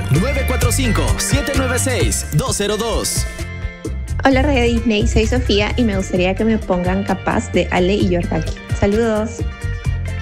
945-796-202. Hola Radio Disney, soy Sofía y me gustaría que me pongan Capaz de Ale y Yordaki. Saludos.